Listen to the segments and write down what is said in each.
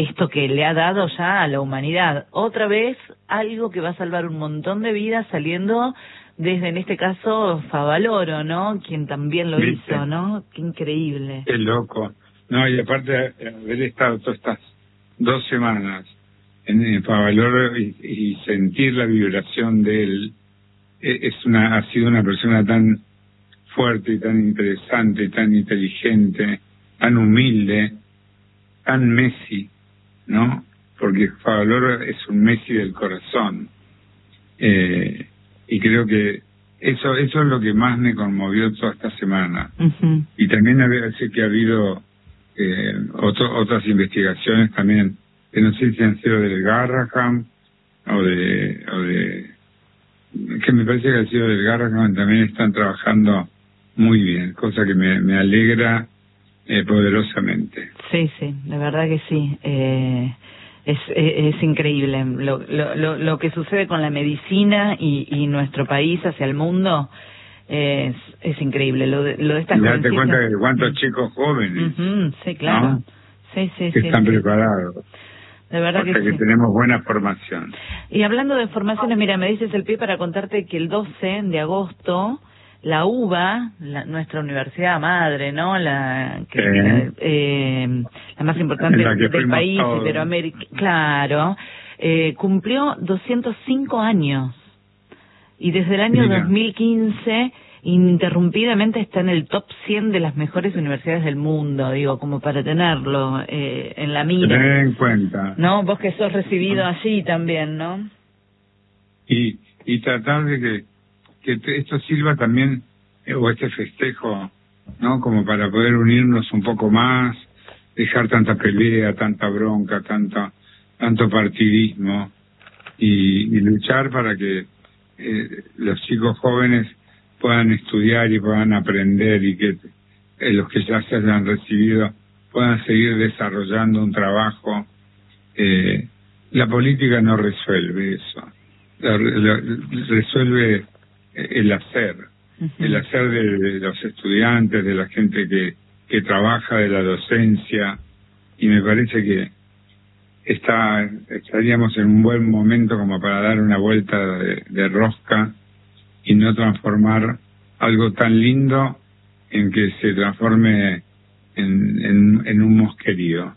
esto que le ha dado ya a la humanidad. Otra vez, algo que va a salvar un montón de vidas saliendo desde, en este caso, Favaloro, ¿no? Quien también lo ¿Viste? hizo, ¿no? Qué increíble. Qué loco. No, y aparte de haber estado todas estas 2 semanas en Favaloro y sentir la vibración de él, ha sido una persona tan fuerte y tan interesante, tan inteligente, tan humilde, tan Messi, ¿no? Porque Favaloro es un Messi del corazón. Y creo que eso es lo que más me conmovió toda esta semana. Uh-huh. Y también sé que ha habido otras investigaciones también, que no sé si han sido del Garrahan o de que me parece que ha sido del Garrahan, también están trabajando muy bien, cosa que me alegra poderosamente. Sí, la verdad que sí. Es increíble lo que sucede con la medicina y nuestro país hacia el mundo. Es increíble lo de estas Y date jovencitas. cuenta de cuántos chicos jóvenes, uh-huh, sí, claro, ¿no? sí, que están preparados. De verdad o sea que sí. tenemos buena formación. Y hablando de formaciones, mira, me dices el pie para contarte que el 12 de agosto la UBA, nuestra universidad madre, ¿no? La más importante del país, Iberoamérica, claro, cumplió 205 años. Y desde el año 2015, ininterrumpidamente está en el top 100 de las mejores universidades del mundo, digo, como para tenerlo en la mira. Tener en cuenta. ¿No? Vos que sos recibido allí también, ¿no? Y tratar de que esto sirva también, o este festejo, ¿no? Como para poder unirnos un poco más, dejar tanta pelea, tanta bronca, tanto partidismo, y luchar para que los chicos jóvenes puedan estudiar y puedan aprender, y que los que ya se hayan recibido puedan seguir desarrollando un trabajo. La política no resuelve eso, resuelve el hacer, el hacer de los estudiantes, de la gente que trabaja, de la docencia, y me parece que estaríamos en un buen momento como para dar una vuelta de rosca y no transformar algo tan lindo en que se transforme en un mosquerío.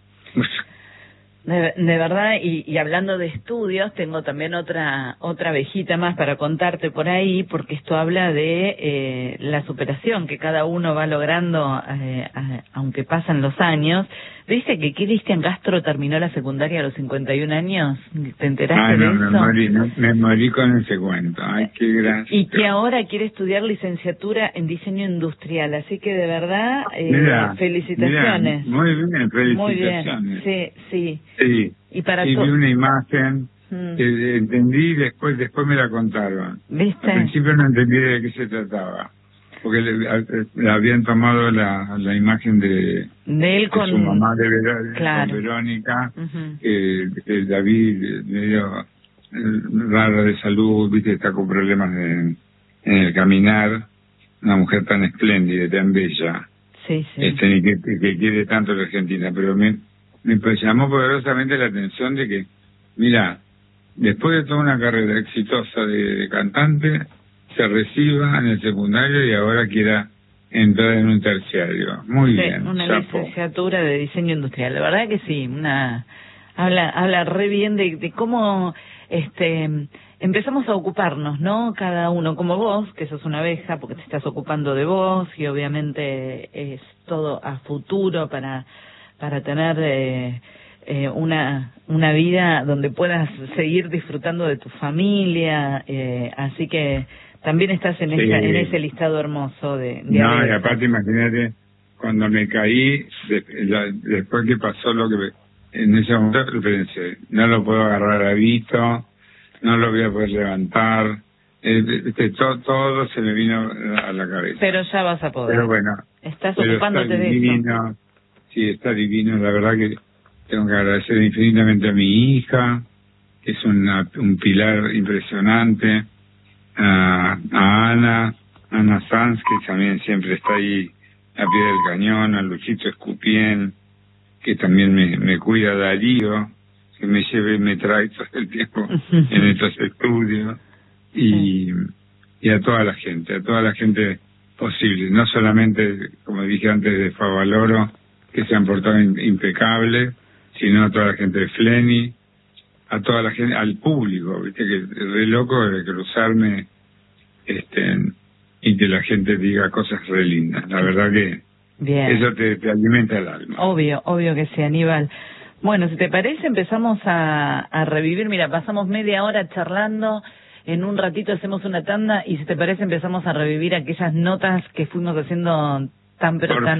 De verdad, y hablando de estudios, tengo también otra abejita más para contarte por ahí, porque esto habla de la superación que cada uno va logrando, aunque pasan los años. ¿Viste que Cristian Castro terminó la secundaria a los 51 años? ¿Te enteraste de eso? Me morí con ese cuento. Ay, qué gracia. Y que ahora quiere estudiar licenciatura en diseño industrial, así que de verdad, felicitaciones. Mirá, muy bien, felicitaciones. Muy bien, sí. Sí, y vi una imagen que entendí, después me la contaron. ¿Viste? Al principio no entendí de qué se trataba, porque le habían tomado la imagen de él con su mamá con Verónica, que David medio raro de salud, viste, está con problemas en el caminar, una mujer tan espléndida, tan bella, que quiere tanto a la Argentina, pero me llamó poderosamente la atención de que, mira, después de toda una carrera exitosa de cantante, se reciba en el secundario y ahora quiera entrar en un terciario. Muy bien. Una licenciatura de diseño industrial. La verdad que sí, habla re bien de cómo empezamos a ocuparnos, ¿no? Cada uno, como vos, que sos una abeja, porque te estás ocupando de vos, y obviamente es todo a futuro para tener una vida donde puedas seguir disfrutando de tu familia, así que también estás en ese listado hermoso de no, y aparte imagínate, cuando me caí, después que pasó lo que en ese momento pensé, no lo puedo agarrar a Vito, no lo voy a poder levantar, todo se me vino a la cabeza. Pero ya vas a poder. Pero bueno, estás ocupándote de eso. Sí, está divino, la verdad que tengo que agradecer infinitamente a mi hija, que es un pilar impresionante, a Ana Sanz, que también siempre está ahí a pie del cañón, a Luchito Escupien, que también me cuida, Darío, que me lleve y me trae todo el tiempo en estos estudios, y a toda la gente posible, no solamente, como dije antes, de Favaloro, que se han portado impecables, sino a toda la gente de Fleni, a toda la gente, al público, viste, que es re loco de cruzarme, y que la gente diga cosas re lindas. La verdad que eso te alimenta el alma. Obvio que sí, Aníbal. Bueno, si te parece, empezamos a revivir. Mira, pasamos media hora charlando. En un ratito hacemos una tanda y, si te parece, empezamos a revivir aquellas notas que fuimos haciendo tan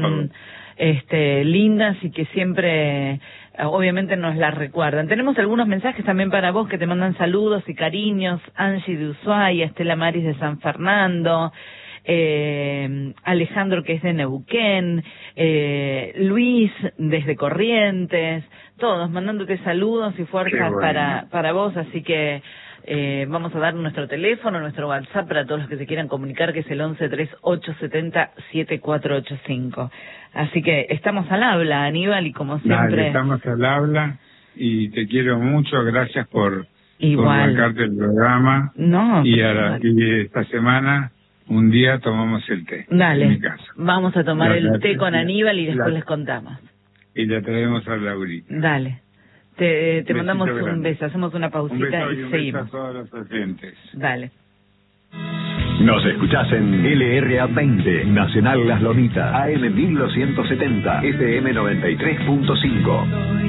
lindas y que siempre, obviamente, nos las recuerdan. Tenemos algunos mensajes también para vos que te mandan saludos y cariños. Angie de Ushuaia, Estela Maris de San Fernando, Alejandro, que es de Neuquén, Luis desde Corrientes, todos mandándote saludos y fuerzas para vos, así que vamos a dar nuestro teléfono, nuestro WhatsApp para todos los que se quieran comunicar, que es el 1138707485. Así que estamos al habla, Aníbal, y como siempre... Dale, estamos al habla, y te quiero mucho, gracias por marcarte el programa. Y esta semana, un día tomamos el té. Dale, en mi casa. Vamos a tomar el té con Aníbal y después les contamos. Y le traemos a Laurita. Dale. Te mandamos un beso, hacemos una pausita y seguimos. Un beso a todos los oyentes. Dale. Nos escuchás en LRA 20, Nacional Las Lomitas, AM 1270, FM 93.5.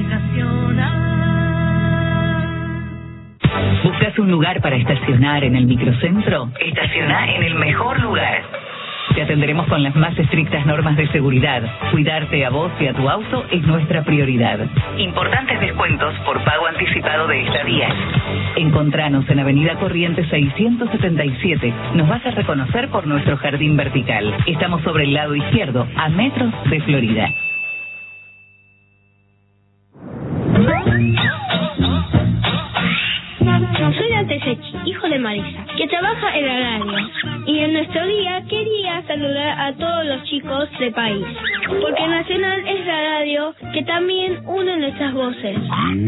¿Buscas un lugar para estacionar en el microcentro? Estaciona en el mejor lugar. Te atenderemos con las más estrictas normas de seguridad. Cuidarte a vos y a tu auto es nuestra prioridad. Importantes descuentos por pago anticipado de estadías. Encontranos en Avenida Corrientes 677. Nos vas a reconocer por nuestro jardín vertical. Estamos sobre el lado izquierdo, a metros de Florida. Soy Antesechi, hijo de Marisa, que trabaja en la radio. Y en nuestro día quería saludar a todos los chicos del país, porque Nacional es la radio que también une nuestras voces.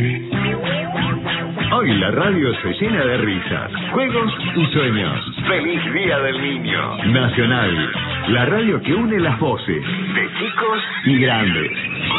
Hoy la radio se llena de risas, juegos y sueños. ¡Feliz Día del Niño! Nacional, la radio que une las voces de chicos y grandes.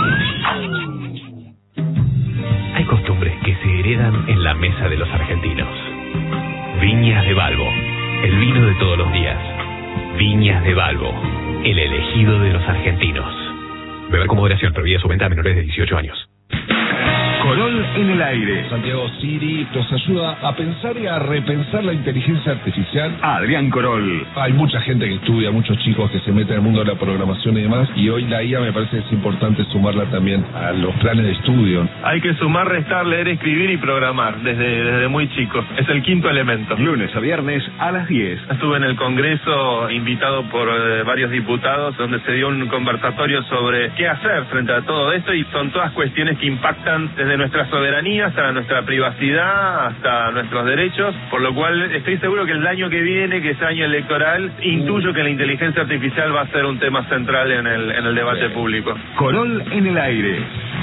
Hay costumbres que se heredan en la mesa de los argentinos. Viñas de Balbo, el vino de todos los días. Viñas de Balbo, el elegido de los argentinos. Beber con moderación, prohibida su venta a menores de 18 años. Corol en el aire. Santiago Siri nos ayuda a pensar y a repensar la inteligencia artificial. Adrián Corol. Hay mucha gente que estudia, muchos chicos que se meten en el mundo de la programación y demás, y hoy la IA me parece que es importante sumarla también a los planes de estudio. Hay que sumar, restar, leer, escribir y programar desde muy chico. Es el quinto elemento. Lunes a viernes a las 10. Estuve en el Congreso invitado por varios diputados, donde se dio un conversatorio sobre qué hacer frente a todo esto, y son todas cuestiones que impactan desde nuestra soberanía hasta nuestra privacidad, hasta nuestros derechos, por lo cual estoy seguro que el año que viene, que es año electoral, intuyo que la inteligencia artificial va a ser un tema central en el debate público. Corol en el aire.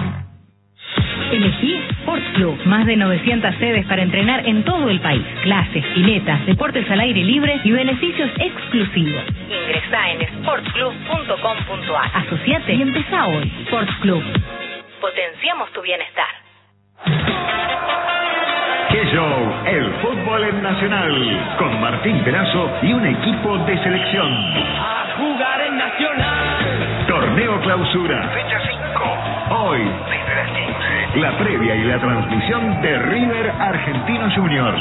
Elegí Sports Club. Más de 900 sedes para entrenar en todo el país. Clases, piletas, deportes al aire libre y beneficios exclusivos. Ingresá en sportsclub.com.ar. Asociate y empezá hoy. Sports Club. Potenciamos tu bienestar. ¡Qué show! El fútbol en Nacional. Con Martín Perazo y un equipo de selección. A jugar en Nacional. Torneo Clausura. Fecha 5. Hoy, desde las 15. La previa y la transmisión de River Argentino Juniors.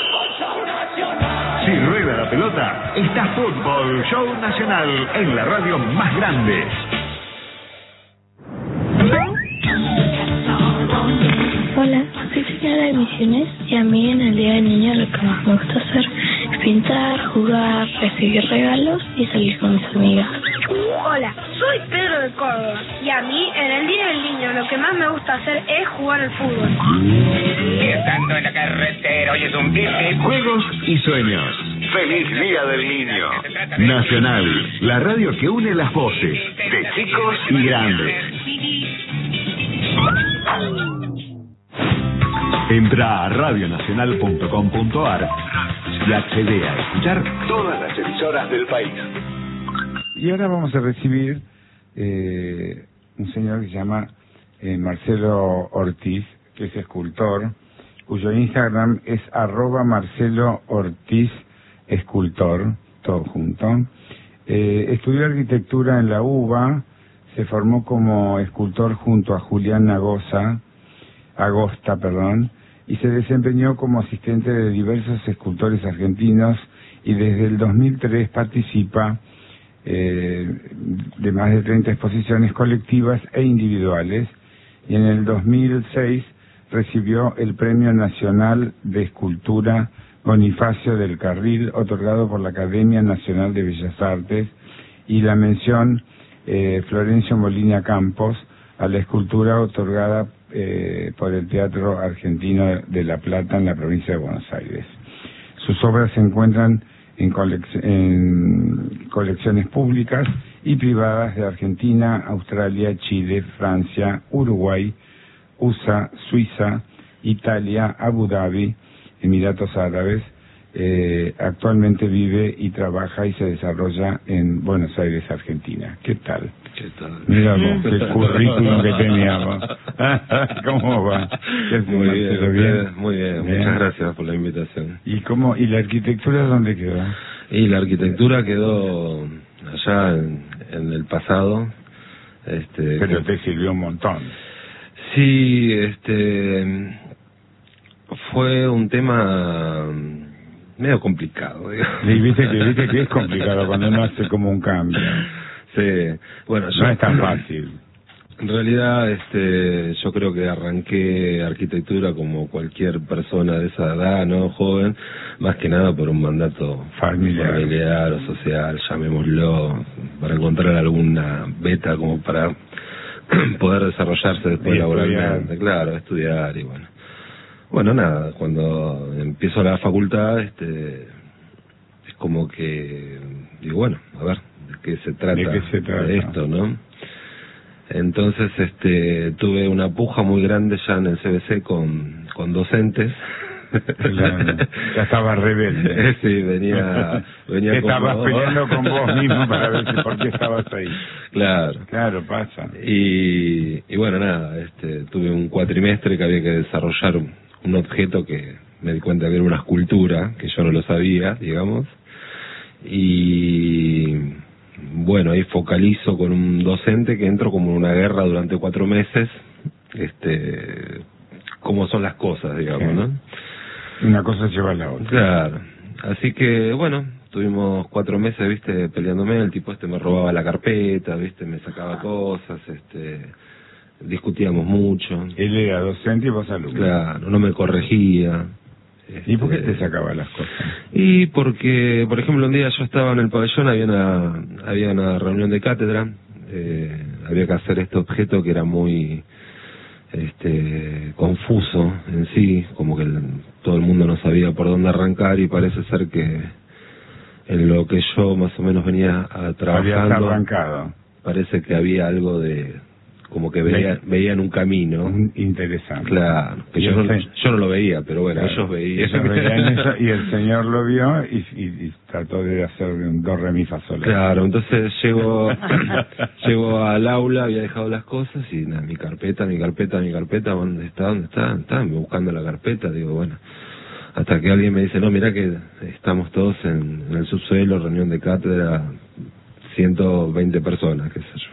Si rueda la pelota, está Fútbol Show Nacional en la radio más grande. Hola, soy señora de Misiones y a mí en el Día del Niño lo que más me gusta hacer es pintar, jugar, recibir regalos y salir con mis amigas. Hola, soy Pedro de Córdoba y a mí en el Día del Niño lo que más me gusta hacer es jugar al fútbol. Estando en la carretera, hoy es un bici. Juegos y sueños. ¡Feliz Día del Niño! Nacional, la radio que une las voces de chicos y grandes. Entra a radionacional.com.ar y accede a escuchar todas las emisoras del país. Y ahora vamos a recibir un señor que se llama Marcelo Ortiz, que es escultor, cuyo Instagram es @MarceloOrtizEscultor, todo junto. Estudió arquitectura en la UBA, se formó como escultor junto a Julián Agosta, y se desempeñó como asistente de diversos escultores argentinos, y desde el 2003 participa de más de 30 exposiciones colectivas e individuales, y en el 2006 recibió el Premio Nacional de Escultura Bonifacio del Carril, otorgado por la Academia Nacional de Bellas Artes, y la mención Florencio Molina Campos a la escultura otorgada por el Teatro Argentino de La Plata en la provincia de Buenos Aires. Sus obras se encuentran en colecciones públicas y privadas de Argentina, Australia, Chile, Francia, Uruguay, USA, Suiza, Italia, Abu Dhabi, Emiratos Árabes. Actualmente vive y trabaja y se desarrolla en Buenos Aires, Argentina. ¿Qué tal? ¿Qué tal? Mira vos, qué currículum que teníamos. ¿Cómo va? Muy bien, muy bien. Muchas gracias por la invitación. ¿Y la arquitectura dónde quedó? Y la arquitectura quedó allá en el pasado. Pero te sirvió un montón. Sí, fue un tema medio complicado, digamos. Y viste que es complicado cuando uno hace como un cambio. Sí, bueno, no es tan fácil. En realidad, yo creo que arranqué arquitectura como cualquier persona de esa edad, ¿no? Joven, más que nada por un mandato familiar o social, llamémoslo, para encontrar alguna beta como para poder desarrollarse después laboralmente, claro, estudiar y bueno. Bueno, nada, cuando empiezo la facultad, es como que digo, bueno, a ver, ¿de qué se trata esto, no? Entonces, tuve una puja muy grande ya en el CBC con docentes. Ya estaba rebelde. Sí, venía estabas peleando con vos mismo para ver por qué estabas ahí. Claro, pasa. Y bueno, nada, tuve un cuatrimestre que había que desarrollar un objeto que me di cuenta que era una escultura, que yo no lo sabía, digamos, y bueno, ahí focalizo con un docente que entro como en una guerra durante 4 meses, cómo son las cosas, digamos, ¿no? Una cosa lleva a la otra. Claro, así que bueno, tuvimos 4 meses, viste, peleándome, el tipo me robaba la carpeta, viste, me sacaba cosas, discutíamos mucho. Él era docente y vos alumno. Claro, no me corregía. ¿Y por qué te sacaba las cosas? Y porque, por ejemplo, un día yo estaba en el pabellón, había una reunión de cátedra, había que hacer este objeto que era muy confuso en sí, como que todo el mundo no sabía por dónde arrancar, y parece ser que en lo que yo más o menos venía trabajando, habías arrancado. Parece que había algo de, como que veían un camino interesante. Claro, que yo no lo veía, pero bueno, claro, ellos veían. Eso, y el señor lo vio y trató de hacer un do, re, mi, fa, sol. Claro, entonces llego al aula, había dejado las cosas y nada, mi carpeta, ¿dónde está? Estaba buscando la carpeta, digo, bueno, hasta que alguien me dice, no, mirá que estamos todos en el subsuelo, reunión de cátedra, 120 personas, qué sé yo.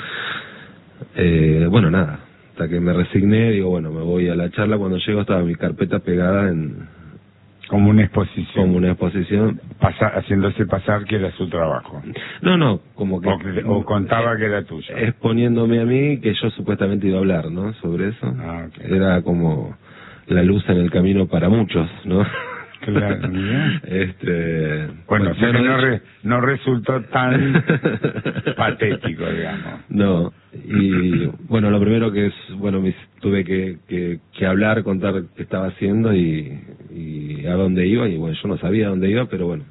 Bueno, nada, hasta que me resigné, digo, bueno, me voy a la charla. Cuando llego estaba mi carpeta pegada como una exposición. Haciéndose pasar que era su trabajo. No, como que... O contaba que era tuyo. Exponiéndome a mí que yo supuestamente iba a hablar, ¿no? Sobre eso. Okay. Era como la luz en el camino para muchos, ¿no? Claro. Bueno, o sea que no resultó tan patético, digamos. No, y bueno, lo primero que es, bueno, tuve que hablar, contar qué estaba haciendo y a dónde iba, y bueno, yo no sabía a dónde iba, pero bueno,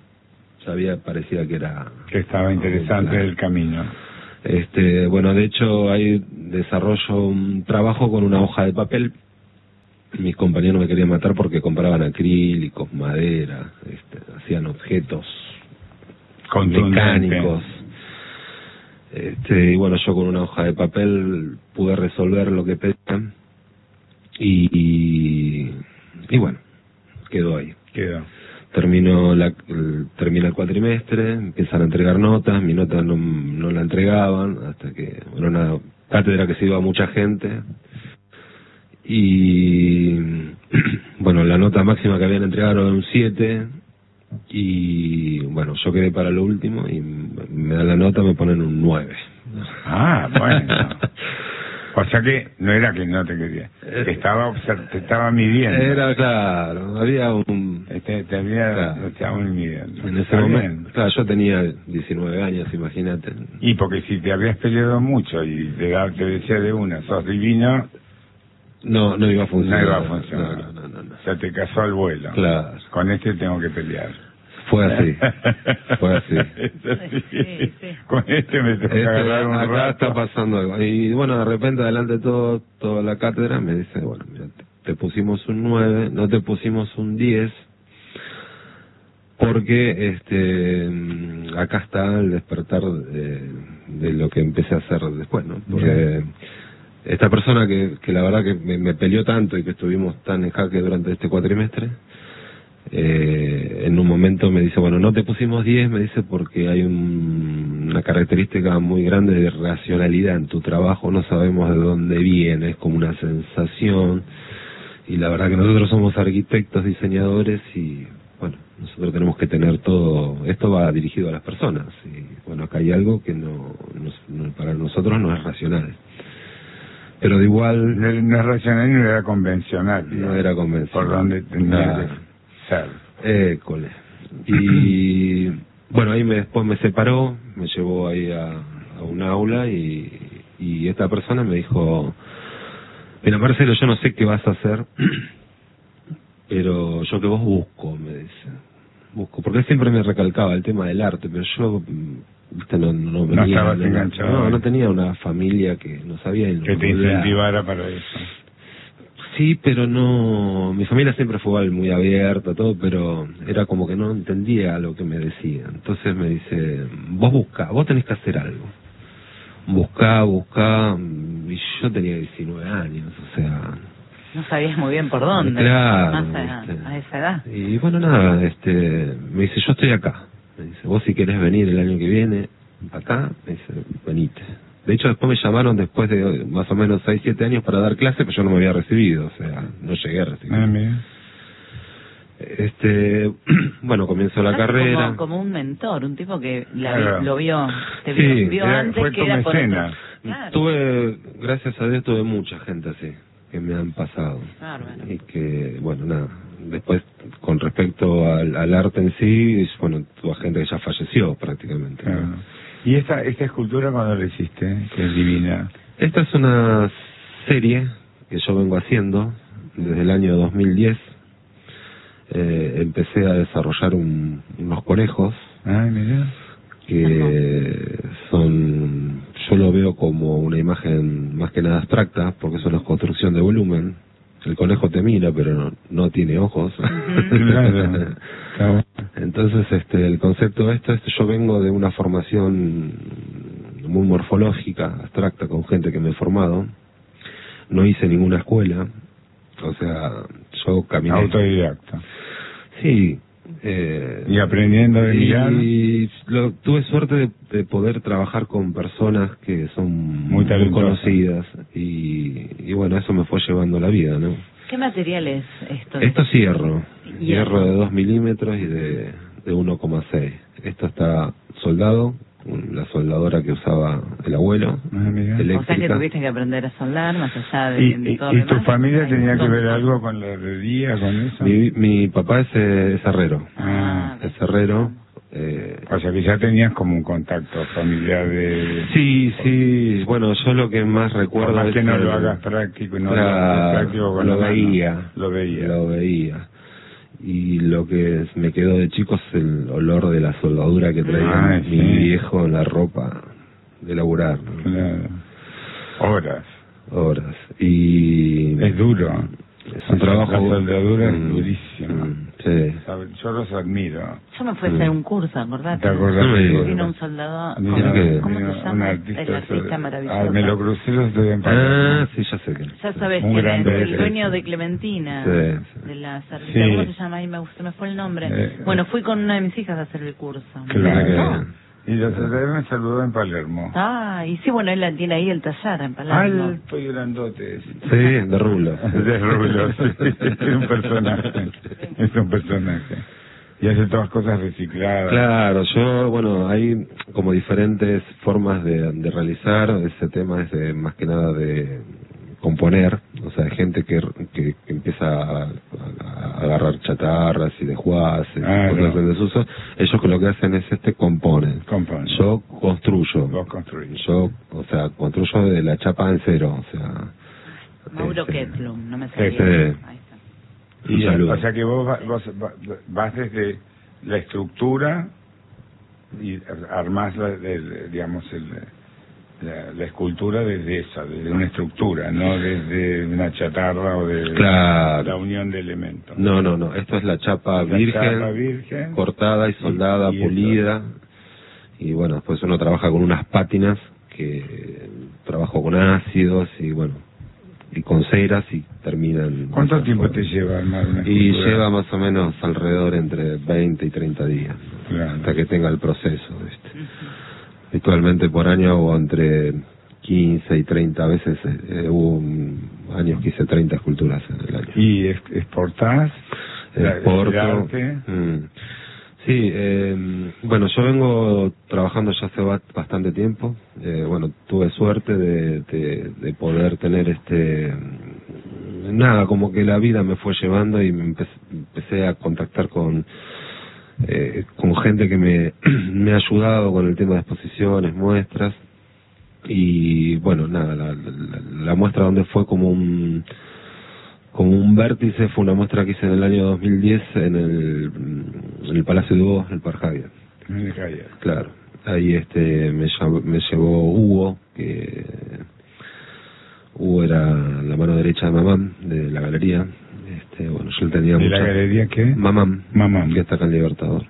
parecía que era... Que estaba interesante el camino. Bueno, de hecho, ahí desarrollo un trabajo con una hoja de papel. Mis compañeros me querían matar porque compraban acrílicos, madera, hacían objetos mecánicos. Y bueno, yo con una hoja de papel pude resolver lo que pedían y bueno, quedó ahí. Termina el cuatrimestre, empiezan a entregar notas, mi nota no la entregaban, hasta que, bueno, una cátedra que se iba mucha gente, y bueno, la nota máxima que habían entregado era un 7, y bueno, yo quedé para lo último, y me dan la nota, me ponen un 9. Ah, bueno. O sea que no era que no te quería, te estaba midiendo. Era, claro, había un... te estaba midiendo. En ese momento, claro, yo tenía 19 años, imagínate. Y porque si te habías peleado mucho y te decía de una, sos divino... No iba a funcionar. No iba a funcionar. No. O sea, te casó al vuelo. Claro. Con este tengo que pelear. Fue así. Sí. Con este me tengo que agarrar un rato. Acá está pasando algo. Y bueno, de repente, delante de toda la cátedra, me dice, bueno, mira, te pusimos un 9, no te pusimos un 10, porque acá está el despertar de lo que empecé a hacer después, ¿no? Porque esta persona que la verdad que me peleó tanto y que estuvimos tan en jaque durante este cuatrimestre, en un momento me dice, bueno, no te pusimos 10, me dice, porque hay una característica muy grande de racionalidad en tu trabajo, no sabemos de dónde viene, es como una sensación, y la verdad que nosotros somos arquitectos, diseñadores, y bueno, nosotros tenemos que tener todo, esto va dirigido a las personas, y bueno, acá hay algo que no para nosotros no es racional. Pero de igual... No es racional y no era convencional. No era convencional. Por donde tenía que ser. École. Y bueno, ahí después me separó, me llevó ahí a un aula y esta persona me dijo, mira Marcelo, yo no sé qué vas a hacer, pero yo que vos busco, me dice. Porque él siempre me recalcaba el tema del arte, pero yo... No estabas enganchado. No tenía una familia que no sabía que te incentivara para eso. Sí, pero no, mi familia siempre fue muy abierta, todo, pero era como que no entendía lo que me decía. Entonces me dice, vos tenés que hacer algo. Buscá, y yo tenía 19 años, o sea... No sabías muy bien por dónde. Claro. Más a esa edad. Y bueno, nada, me dice, yo estoy acá. Me dice, vos si querés venir el año que viene acá, me dice, venite. De hecho, después me llamaron después de más o menos 6-7 años para dar clase, pero yo no me había recibido, o sea, no llegué a recibir. Bueno, comienzo la carrera. Como un mentor, un tipo que lo vio, te vio antes, fue que era por mecena. Tuve, gracias a Dios, tuve mucha gente así, que me han pasado. Y que, bueno, nada, después, con respecto al arte en sí, bueno, tuve gente que ya falleció prácticamente. ¿Y esta escultura cuándo la hiciste, que es divina? Esta es una serie que yo vengo haciendo desde el año 2010. Empecé a desarrollar unos conejos que son, yo lo veo como una imagen más que nada abstracta, porque es una construcción de volumen. El conejo te mira, pero no tiene ojos. Entonces, el concepto yo vengo de una formación muy morfológica, abstracta, con gente que me he formado. No hice ninguna escuela, o sea, yo caminé. Autodidacta. Sí. Y aprendiendo de mirar. Y tuve suerte de poder trabajar con personas que son muy conocidas y bueno, eso me fue llevando la vida, ¿no? ¿Qué material es esto? Esto es hierro de 2 milímetros y de 1,6. Esto está soldado, la soldadora que usaba el abuelo, eléctrica. O sea que tuviste que aprender a soldar, más allá de todo lo demás. ¿Y tu familia tenía que ver algo con la herrería, con eso? Mi papá es herrero. Es herrero. O sea que ya tenías como un contacto familiar de... Sí, bueno, yo lo que más recuerdo es que no lo hagas práctico, no lo hagas práctico con lo veía. Y lo que me quedó de chico es el olor de la soldadura que traía mi viejo en la ropa de laburar, ¿no? Horas. horas. Y es duro. Es un trabajo... La soldadura es durísima. Sí. Yo los admiro. Yo me fui a hacer un curso, acordate. ¿Te acordás? Vino un soldado, ¿cómo se llama? El artista maravilloso. Me lo crucé los de Palermo. Sí, ya sé que. Ya sabes quién es, el dueño de Clementina, de la servicia. ¿Cómo se llama? Ahí se me fue el nombre. Bueno, fui con una de mis hijas a hacer el curso. Claro. Y la secretaria me saludó en Palermo. Y sí, bueno, él tiene ahí el taller en Palermo. Alto y grandote. Sí, de rulo. De rulo, sí. Es un personaje. Es un personaje. Y hace todas cosas recicladas. Claro, bueno, hay como diferentes formas de realizar. Ese tema es más que nada de componer, o sea, gente que empieza a agarrar chatarras y desguaces, cosas en desuso. Ellos lo que hacen es componen. Yo construyo. Vos construís. Yo, o sea, construyo de la chapa en cero, o sea. Mauro Ketlum, no me sabía. Y o sea que vos vas desde la estructura y armás la escultura desde una estructura, no desde una chatarra o de la unión de elementos. No, esto es la chapa virgen, cortada y soldada, pulida. Y bueno, después uno trabaja con unas pátinas que trabajo con ácidos y bueno, y con ceras y terminan. ¿Cuánto tiempo te lleva armar una escultura? Y lleva más o menos alrededor entre 20 y 30 días, hasta que tenga el proceso, ¿viste? Habitualmente por año hago entre 15 y 30 veces, hubo años que hice 30 esculturas en el año. ¿Y exportás? Exporto. Sí, bueno, yo vengo trabajando ya hace bastante tiempo. Bueno, tuve suerte de poder tener nada, como que la vida me fue llevando y me empecé a contactar con gente que me ha ayudado con el tema de exposiciones, muestras. Y bueno, nada, la muestra donde fue como un vértice fue una muestra que hice en el año 2010 en el Palacio de Hugo, el Parjavier. Claro, ahí me llevó Hugo, que Hugo era la mano derecha de Mamam, de la galería. Bueno, yo tenía ¿de la galería qué? Mamam, que está acá en Libertador.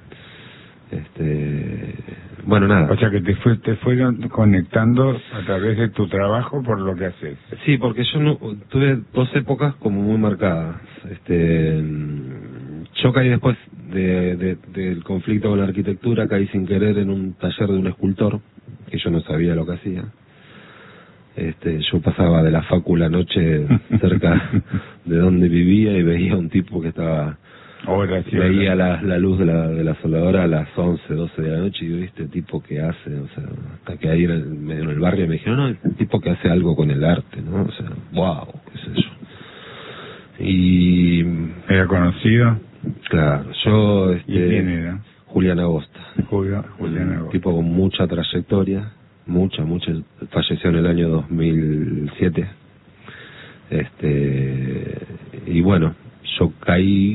Bueno, nada. O sea que te fueron conectando a través de tu trabajo por lo que haces. Sí, porque yo tuve dos épocas como muy marcadas. Yo caí después del conflicto con la arquitectura, caí sin querer en un taller de un escultor, que yo no sabía lo que hacía. Yo pasaba de la facu la noche cerca de donde vivía y veía a un tipo que estaba... veía la luz de la soldadora a las 11, 12 de la noche y digo, ¿este tipo qué hace? O sea, hasta que ahí en el barrio me dijeron, no, el tipo que hace algo con el arte, ¿no? O sea, wow, qué sé yo. Y... ¿Era conocido? Claro, yo... ¿Y quién era? Julián Agosta. Julián Agosta. Un tipo con mucha trayectoria, mucha, falleció en el año 2007. Y bueno, yo caí...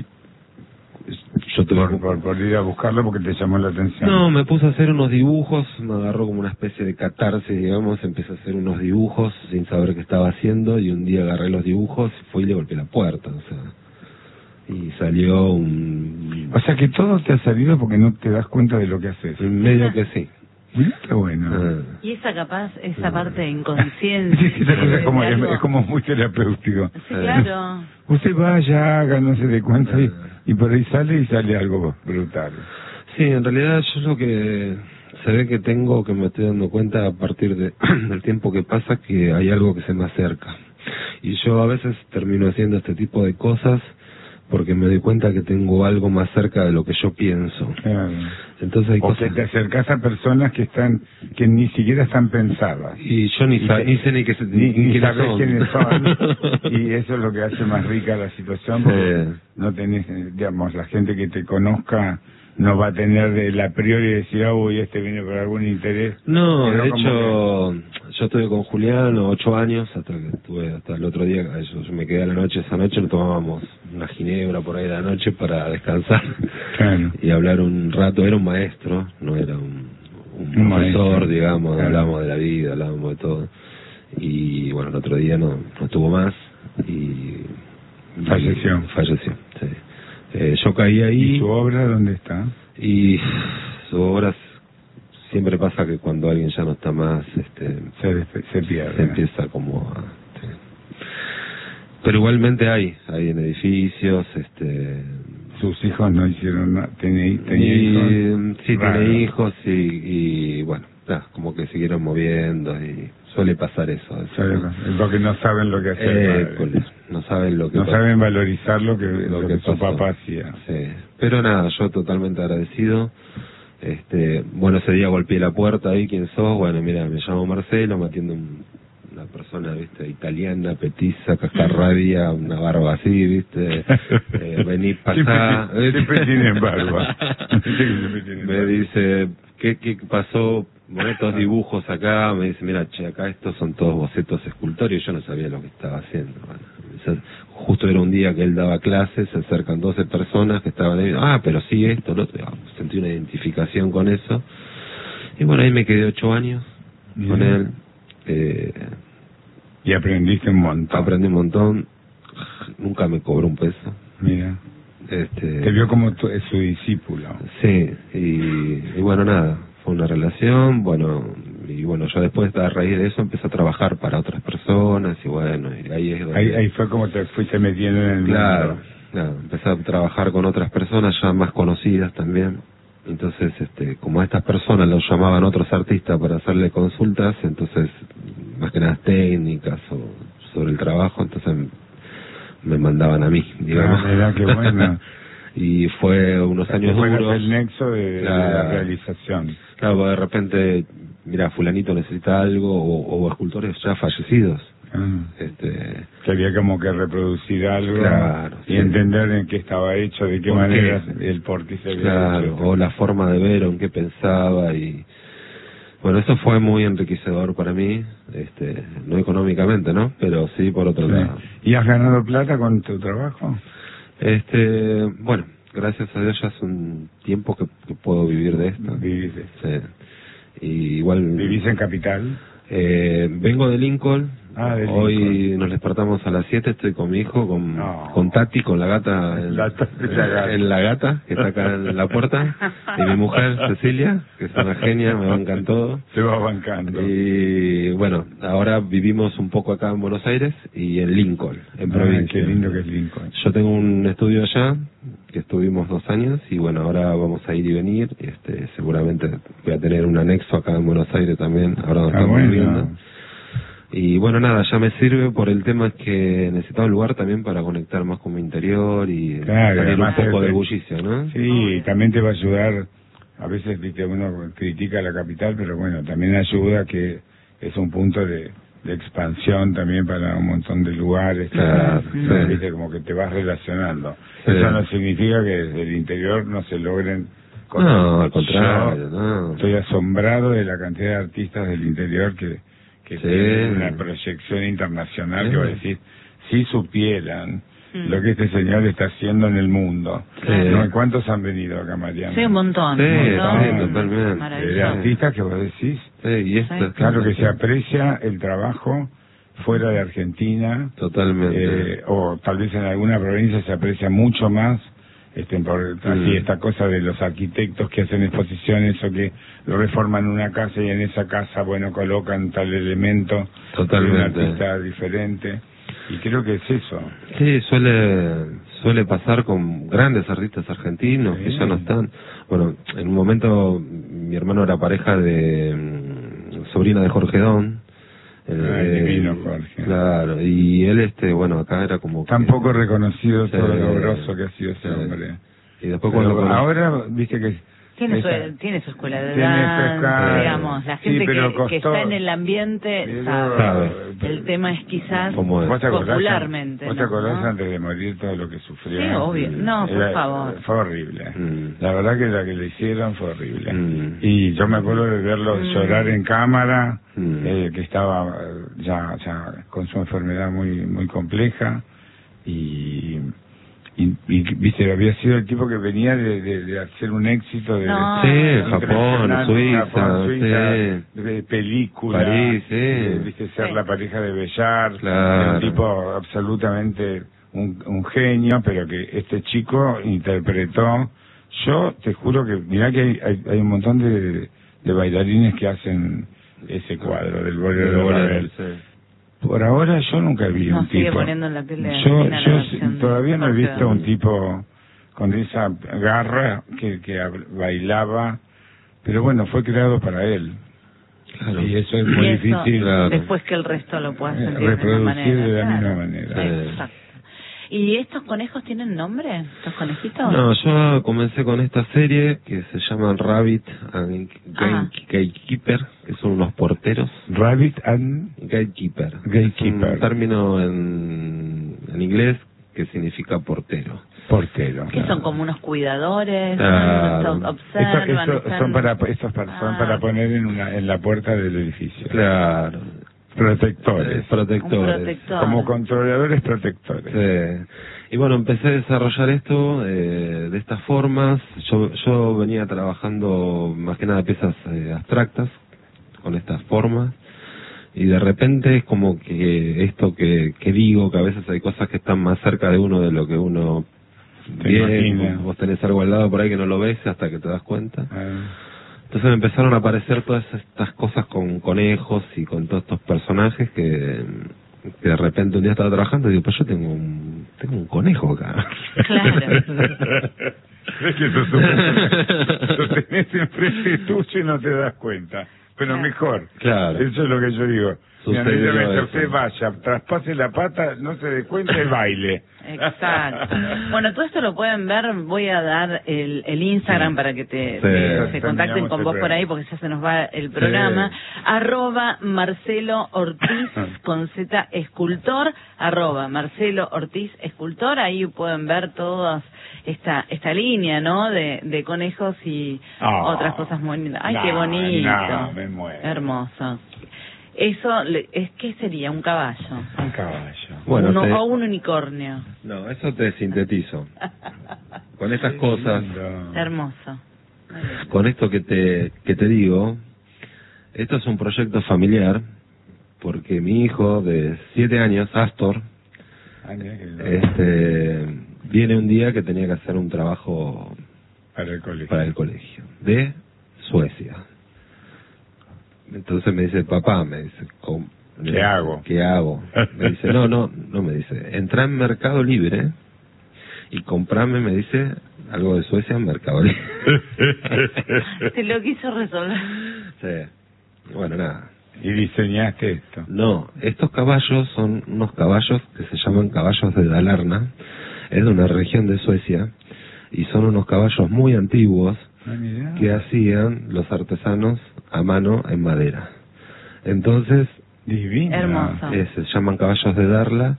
Por ir a buscarlo porque te llamó la atención. No, me puse a hacer unos dibujos, me agarró como una especie de catarsis, digamos, empecé a hacer unos dibujos sin saber qué estaba haciendo y un día agarré los dibujos, fui y le golpeé la puerta, o sea, y salió un... O sea que todo te ha salido porque no te das cuenta de lo que haces. En medio que sí. Qué bueno. Y esa parte de inconsciencia. Sí, es como muy terapéutico. Sí, claro. Usted vaya, haga, no se dé cuenta y por ahí sale algo brutal. Sí, en realidad yo lo que se ve que tengo, que me estoy dando cuenta a partir del tiempo que pasa, que hay algo que se me acerca. Y yo a veces termino haciendo este tipo de cosas porque me doy cuenta que tengo algo más cerca de lo que yo pienso. Claro. Entonces hay cosas... que te acercás a personas que ni siquiera están pensadas. Y yo ni sé ni sabes quiénes son. Y eso es lo que hace más rica la situación, porque no tenés, digamos, la gente que te conozca no va a tener la priori decir, uy, viene por algún interés. No, de hecho, yo estuve con Julián 8 años, hasta el otro día, yo me quedé a la noche, esa noche nos tomábamos una ginebra por ahí de la noche para descansar. Claro. Y hablar un rato. Era un maestro, no era un profesor, digamos, hablábamos de la vida, hablábamos de todo. y bueno, el otro día no estuvo más y falleció, sí. Yo caí ahí. ¿Y su obra dónde está? Y su obra siempre pasa que cuando alguien ya no está más, se pierde, se empieza como a... Sí. Pero igualmente hay en edificios, sus hijos no hicieron nada, tenía hijos. Sí, tiene hijos y bueno, como que siguieron moviendo y suele pasar eso. Porque no saben lo que hacer. No saben lo que... No saben valorizar lo que su papá hacía. Sí. Pero nada, yo totalmente agradecido. Bueno, ese día golpeé la puerta ahí, ¿quién sos? Bueno, mira, me llamo Marcelo, me atiende una persona, viste, italiana, petiza, cascarrabia, una barba así, viste, vení, pasá. Siempre tienen barba. Me dice, ¿qué pasó? Bueno, estos dibujos acá, me dice, mira, che, acá estos son todos bocetos escultóricos, yo no sabía lo que estaba haciendo. Bueno, justo era un día que él daba clases, se acercan 12 personas que estaban ahí, pero sí esto, lo otro, sentí una identificación con eso. Y bueno, ahí me quedé 8 años con él. Y aprendiste un montón. Aprendí un montón, nunca me cobró un peso. Mira. Te vio como su discípulo. Sí, y bueno, nada, fue una relación, y yo después, a raíz de eso, empecé a trabajar para otras personas, y bueno, y ahí es donde... Ahí fue como te fuiste metiendo en el mundo. Claro, empecé a trabajar con otras personas ya más conocidas también. Entonces, como a estas personas los llamaban otros artistas para hacerle consultas, entonces, más que nada técnicas o sobre el trabajo, entonces me mandaban a mí, digamos. Mira, qué bueno. Y fue unos años duros. El nexo de la realización. Claro, de repente, mira, fulanito necesita algo, o escultores ya fallecidos. Que había como que reproducir algo, y entender en qué estaba hecho, de qué manera, el por qué se había hecho. O la forma de ver, o en qué pensaba, y bueno, eso fue muy enriquecedor para mí, no económicamente, ¿no? Pero sí por otro lado. ¿Y has ganado plata con tu trabajo? Bueno, gracias a Dios ya hace un tiempo que puedo vivir de esto. ¿Vivís de esto? Sí. Y igual... ¿Vivís en Capital? Vengo de Lincoln. Hoy nos despertamos a las 7, estoy con mi hijo, con Tati, con la gata, en la gata, que está acá en la puerta, y mi mujer Cecilia, que es una genia, me bancan todo. Te va bancando. Y bueno, ahora vivimos un poco acá en Buenos Aires y en Lincoln, en provincia. Qué lindo que es Lincoln. Yo tengo un estudio allá, que estuvimos 2 años, y bueno, ahora vamos a ir y venir, seguramente voy a tener un anexo acá en Buenos Aires también, ahora nos estamos viviendo. Y bueno, nada, ya me sirve por el tema que necesitaba un lugar también para conectar más con mi interior y tener un poco de bullicio, ¿no? Sí, también te va a ayudar, a veces, viste, uno critica la capital, pero bueno, también ayuda que es un punto de expansión también para un montón de lugares, viste, como que te vas relacionando. Eso no significa que desde el interior no se logren cosas. No, al contrario, Estoy asombrado de la cantidad de artistas del interior que tienen una proyección internacional, que va a decir, si supieran lo que este señor está haciendo en el mundo. ¿No? ¿Cuántos han venido acá, Mariana? Sí, un montón. Sí, totalmente. De artistas que vos decís. Y esto, claro que se aprecia el trabajo fuera de Argentina. Totalmente. O tal vez en alguna provincia se aprecia mucho más. Así esta cosa de los arquitectos que hacen exposiciones o que lo reforman una casa y en esa casa, bueno, colocan tal elemento de un artista diferente, y creo que es eso. Sí, suele pasar con grandes artistas argentinos que ya no están. Bueno, en un momento mi hermano era pareja de sobrina de Jorge Don. Divino Jorge. Claro, y él, bueno, acá era como... Tampoco reconocido todo lo grosso que ha sido ese hombre. Y después cuando... Ahora, viste que... Tiene su escuela de danza, digamos, la gente que está en el ambiente sabe. El tema es quizás popularmente. ¿Vos te acordás antes de morir todo lo que sufrió? Sí, obvio. No, por favor. Fue horrible. La verdad que la que le hicieron fue horrible. Y yo me acuerdo de verlo llorar en cámara, que estaba ya con su enfermedad muy muy compleja, y viste, había sido el tipo que venía de hacer un éxito de Japón, Suiza, de película, París, viste, ser la pareja de Bellard, un tipo absolutamente un genio, pero que este chico interpretó. Yo te juro que mirá que hay un montón de bailarines que hacen ese cuadro del Bolero de Ravel. Por ahora yo nunca vi un tipo. Poniendo en la piel de yo todavía no he visto un tipo con esa garra que bailaba, pero bueno, fue creado para él. Claro. Y eso es muy difícil. Después que el resto lo pueda sentir reproducir de la misma manera. Exacto. ¿Y estos conejos tienen nombre? ¿Estos conejitos? No, yo comencé con esta serie que se llama Rabbit and Gatekeeper, que son unos porteros. Rabbit and Gatekeeper. Es un término en inglés que significa portero. Portero. Que son como unos cuidadores, observan. Son para poner en la puerta del edificio. Claro. Protectores. Como controladores protectores. Sí. Y bueno, empecé a desarrollar esto de estas formas. Yo venía trabajando más que nada piezas abstractas con estas formas. Y de repente es como que esto que digo, que a veces hay cosas que están más cerca de uno de lo que uno viene. Vos tenés algo al lado por ahí que no lo ves hasta que te das cuenta. Entonces me empezaron a aparecer todas estas cosas con conejos y con todos estos personajes que de repente un día estaba trabajando y digo, pues yo tengo un conejo acá. Claro. Es que lo tenés enfrente tuyo y no te das cuenta. Pero mejor. Claro. Eso es lo que yo digo. Usted vaya, traspase la pata, no se dé cuenta y baile. Exacto. Bueno, todo esto lo pueden ver. Voy a dar el Instagram para que se contacten con vos por ahí, porque ya se nos va el programa. @Marcelo Ortiz con Z escultor, @Marcelo Ortiz escultor. Ahí pueden ver todas esta línea, ¿no? De conejos y otras cosas muy lindas. Ay, qué bonito. Me muero. Hermoso. Eso, ¿qué sería? ¿Un caballo? Un caballo. Bueno, o un unicornio. No, eso te sintetizo. Con estas cosas. Hermoso. Con esto que te digo, esto es un proyecto familiar, porque mi hijo de 7 años, Astor, viene un día que tenía que hacer un trabajo para el colegio de Suecia. Entonces me dice, papá, ¿qué hago? Me dice, no, me dice, entra en Mercado Libre y comprame, me dice, algo de Suecia en Mercado Libre. Te lo quiso resolver. Sí. Bueno, nada. ¿Y diseñaste esto? No, estos caballos son unos caballos que se llaman caballos de Dalarna, es de una región de Suecia, y son unos caballos muy antiguos que hacían los artesanos a mano en madera. Entonces, divino. Hermoso. Se llaman caballos de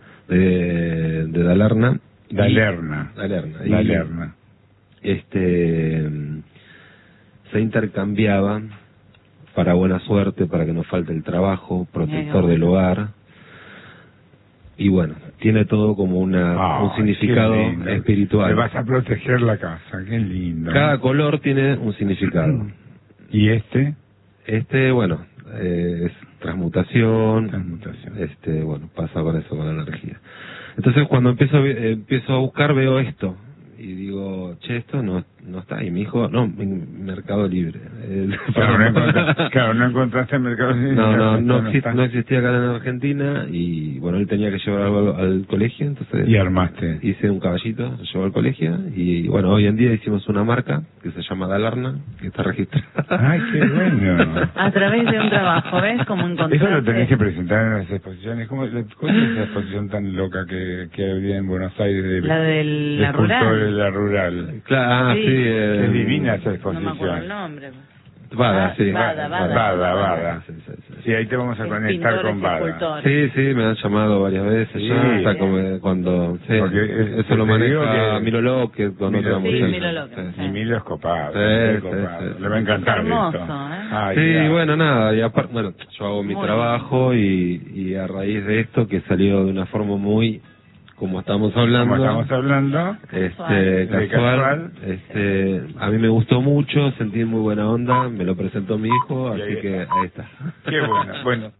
Dalarna. Dalerna. Se intercambiaban para buena suerte, para que no falte el trabajo, protector del hogar. Y bueno, tiene todo como un significado espiritual. Te vas a proteger la casa, qué lindo. Cada color tiene un significado. ¿Y este? Bueno, es transmutación. Bueno, pasa con eso, con la energía. Entonces cuando empiezo a buscar, veo esto. Y digo, esto no está. Y mi hijo, no, en Mercado Libre. Claro, no encontraste en Mercado Libre. No existía acá en Argentina. Y bueno, él tenía que llevar algo al colegio. Entonces y armaste. Hice un caballito, lo llevó al colegio. Y bueno, hoy en día hicimos una marca que se llama Dalarna, que está registrada. ¡Ay, qué bueno! A través de un trabajo, ¿ves? Como encontraste. Eso lo tenés que presentar en las exposiciones. ¿Cuál es esa exposición tan loca que había en Buenos Aires? La de la rural. La rural. Claro, sí. Es divina esa exposición. No me acuerdo el nombre. Bada. Sí, ahí te vamos a conectar con Bada. Sí, me han llamado varias veces ya, hasta como cuando... Sí, porque eso lo maneja Milo López con otra mujer. Milo López. Y Milo es copado. Le va a encantar hermoso, esto. Bueno, nada, y aparte, yo hago mi trabajo y a raíz de esto, que salió de una forma muy como estamos hablando, casual. A mí me gustó mucho, sentí muy buena onda, me lo presentó mi hijo, así que ahí está. Qué bueno.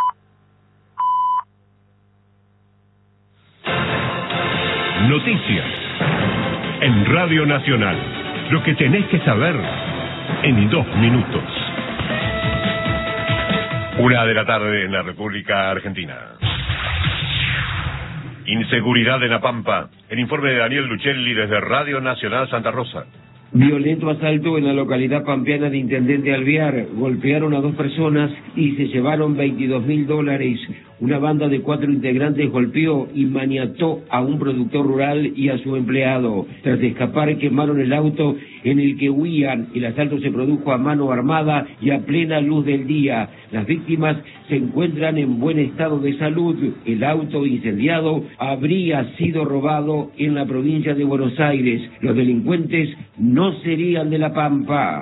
Noticias en Radio Nacional. Lo que tenés que saber en 2 minutos. 1 de la tarde en la República Argentina. Inseguridad en La Pampa. El informe de Daniel Luchelli desde Radio Nacional Santa Rosa. Violento asalto en la localidad pampeana de Intendente Alvear. Golpearon a 2 personas y se llevaron $22.000. Una banda de 4 integrantes golpeó y maniató a un productor rural y a su empleado. Tras escapar, quemaron el auto en el que huían. El asalto se produjo a mano armada y a plena luz del día. Las víctimas se encuentran en buen estado de salud. El auto incendiado habría sido robado en la provincia de Buenos Aires. Los delincuentes no serían de La Pampa.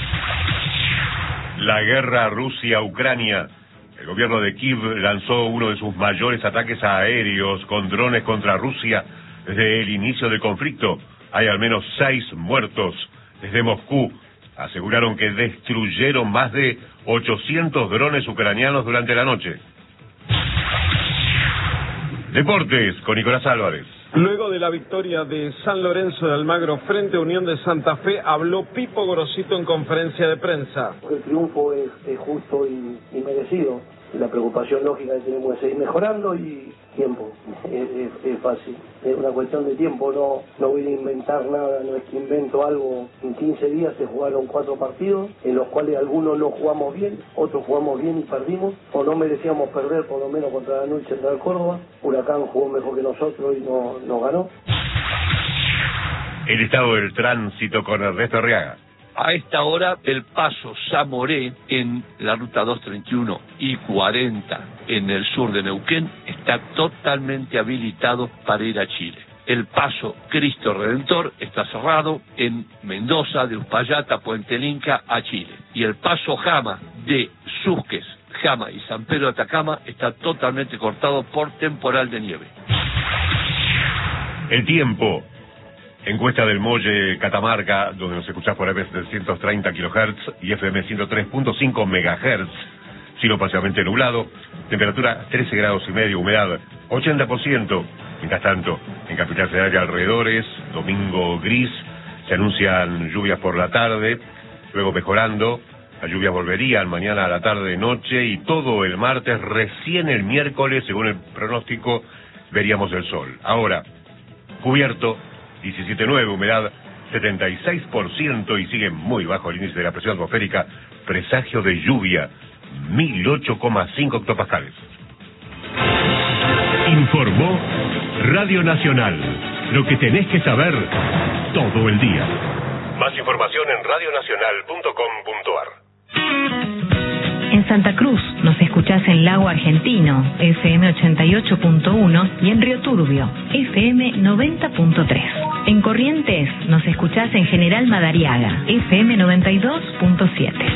La guerra Rusia-Ucrania. El gobierno de Kiev lanzó uno de sus mayores ataques aéreos con drones contra Rusia desde el inicio del conflicto. Hay al menos 6 muertos. Desde Moscú aseguraron que destruyeron más de 800 drones ucranianos durante la noche. Deportes con Nicolás Álvarez. Luego de la victoria de San Lorenzo de Almagro frente a Unión de Santa Fe, habló Pipo Gorosito en conferencia de prensa. El triunfo es justo y merecido. La preocupación lógica que tenemos es seguir mejorando y tiempo. Es fácil. Es una cuestión de tiempo. No voy a inventar nada, no es que invento algo. En 15 días se jugaron 4 partidos, en los cuales algunos no jugamos bien, otros jugamos bien y perdimos, o no merecíamos perder, por lo menos contra la Lanús Central Córdoba. Huracán jugó mejor que nosotros y no ganó. El estado del tránsito con Ernesto Arriaga. A esta hora, el paso Zamoré en la ruta 231 y 40 en el sur de Neuquén está totalmente habilitado para ir a Chile. El paso Cristo Redentor está cerrado en Mendoza, de Uspallata, Puente el Inca a Chile. Y el paso Jama de Susques, Jama y San Pedro de Atacama está totalmente cortado por temporal de nieve. El tiempo. Encuesta del Molle Catamarca, donde nos escuchás por FM 730 kHz y FM 103.5 MHz. Cielo parcialmente nublado, temperatura 13 grados y medio, humedad 80%. Mientras tanto, en Capital Federal y alrededores, domingo gris, se anuncian lluvias por la tarde, luego mejorando. Las lluvias volverían mañana a la tarde, noche y todo el martes. Recién el miércoles, según el pronóstico, veríamos el sol. Ahora, cubierto, 17.9, humedad 76% y sigue muy bajo el índice de la presión atmosférica. Presagio de lluvia, 1008,5 hectopascales. Informó Radio Nacional. Lo que tenés que saber todo el día. Más información en radionacional.com.ar. En Santa Cruz nos escuchás en Lago Argentino, FM 88.1 y en Río Turbio, FM 90.3. En Corrientes nos escuchás en General Madariaga, FM 92.7.